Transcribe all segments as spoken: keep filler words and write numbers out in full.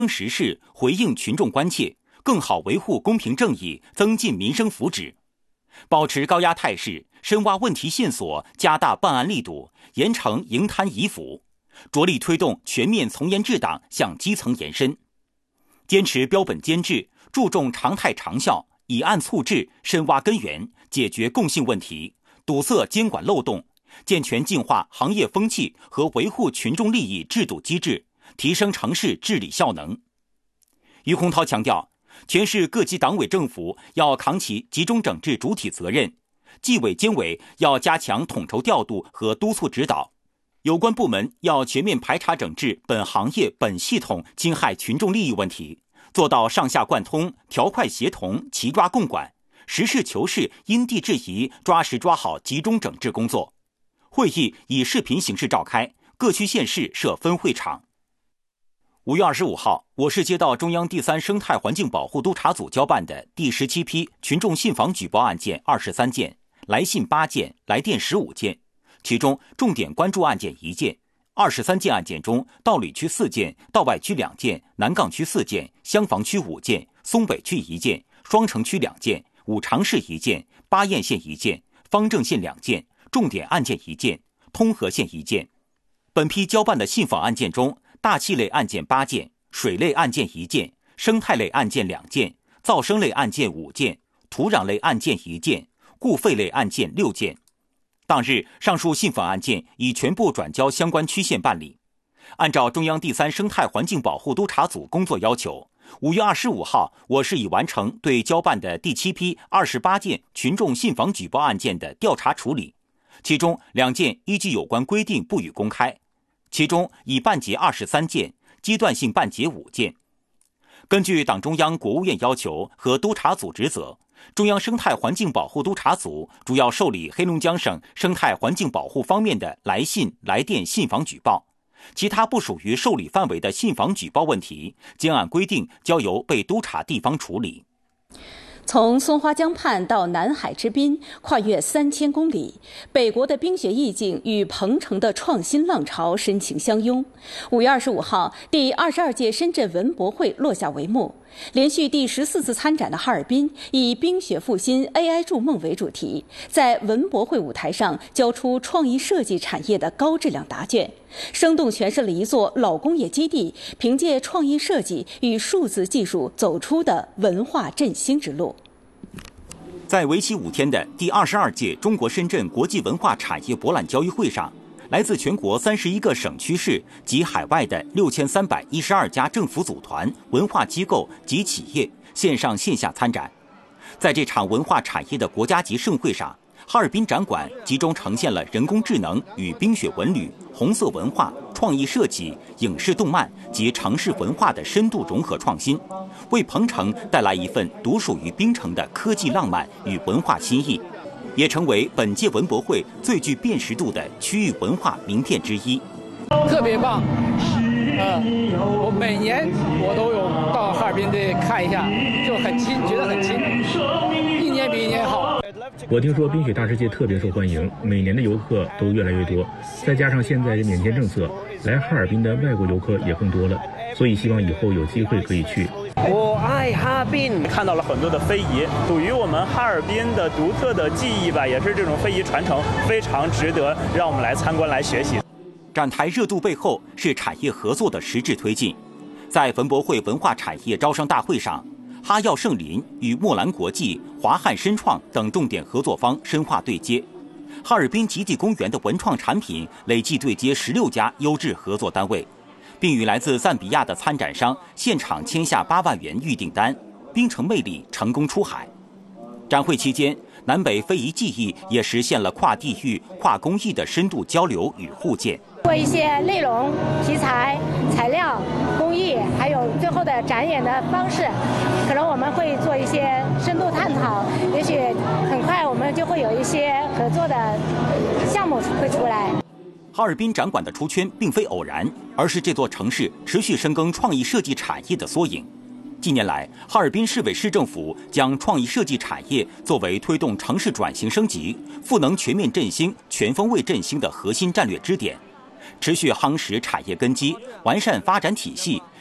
时事，回应群众关切，更好维护公平正义，增进民生福祉。保持高压态势，深挖问题线索，加大办案力度，严惩营贪遗腐，着力推动全面从严治党向基层延伸。坚持标本兼治，注重常态长效，以案促治，深挖根源，解决共性问题，堵塞监管漏洞，健全净化行业风气和维护群众利益制度机制，提升城市治理效能。于洪涛强调，全市各级党委政府要扛起集中整治主体责任，纪委监委要加强统筹调度和督促指导，有关部门要全面排查整治本行业本系统侵害群众利益问题，做到上下贯通、条块协同、齐抓共管，实事求是、因地制宜，抓实抓好集中整治工作。会议以视频形式召开，各区县市设分会场。五月二十五号，我市接到中央第三生态环境保护督察组交办的第十七批群众信访举报案件二十三件，来信八件，来电十五件，其中重点关注案件一件。二十三件案件中，道里区四件，道外区两件，南岗区四件，襄房区五件，松北区一件，双城区两件，五常市一件，巴彦县一件，方正县两件，重点案件一件，通河县一件。本批交办的信访案件中，大气类案件八件，水类案件一件，生态类案件两件，噪声类案件五件，土壤类案件一件，固废类案件六件。当日，上述信访案件已全部转交相关区县办理。按照中央第三生态环境保护督察组工作要求，五月二十五号，我市已完成对交办的第七批二十八件群众信访举报案件的调查处理，其中两件依据有关规定不予公开，其中已办结二十三件，阶段性办结五件。根据党中央、国务院要求和督察组职责，中央生态环境保护督察组主要受理黑龙江省生态环境保护方面的来信、来电信访举报，其他不属于受理范围的信访举报问题，将按规定交由被督察地方处理。 从松花江畔到南海之滨，跨越三千公里，北国的冰雪意境与鹏城的创新浪潮深情相拥。五月二十五号，第二十二届深圳文博会落下帷幕。连续第十四次参展的哈尔滨以冰雪复兴 A I 筑梦为主题，在文博会舞台上交出创意设计产业的高质量答卷，生动诠释了一座老工业基地凭借创意设计与数字技术走出的文化振兴之路。 在为期五天的第二十二届中国深圳国际文化产业博览交易会上，来自全国三十一个省区市及海外的六千三百一十二家政府组团、文化机构及企业线上线下参展。在这场文化产业的国家级盛会上，哈尔滨展馆集中呈现了人工智能与冰雪文旅、红色文化、创意设计、影视动漫及城市文化的深度融合创新，为鹏城带来一份独属于冰城的科技浪漫与文化新意，也成为本届文博会最具辨识度的区域文化名片之一。 特别棒，呃，我每年我都有到哈尔滨的看一下，就很亲，觉得很亲，一年比一年好。 我听说冰雪大世界特别受欢迎，每年的游客都越来越多，再加上现在的免签政策，来哈尔滨的外国游客也更多了，所以希望以后有机会可以去。 我爱哈尔滨，看到了很多的非遗，属于我们哈尔滨的独特的技艺吧，也是这种非遗传承，非常值得让我们来参观来学习。 展台热度背后是产业合作的实质推进。在文博会文化产业招商大会上，哈药盛林与墨兰国际、华汉深创等重点合作方深化对接。哈尔滨极地公园的文创产品累计对接十六家优质合作单位，并与来自赞比亚的参展商现场签下八万元预订单，冰城魅力成功出海。展会期间，南北非遗技艺也实现了跨地域、跨工艺的深度交流与互鉴。 做一些内容、题材、材料、工艺，还有最后的展演的方式，可能我们会做一些深度探讨，也许很快我们就会有一些合作的项目会出来。 哈尔滨展馆的出圈并非偶然，而是这座城市持续深耕创意设计产业的缩影。近年来，哈尔滨市委市政府将创意设计产业作为推动城市转型升级、赋能全面振兴、全方位振兴的核心战略支点，持续夯实产业根基，完善发展体系，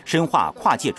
深化跨界。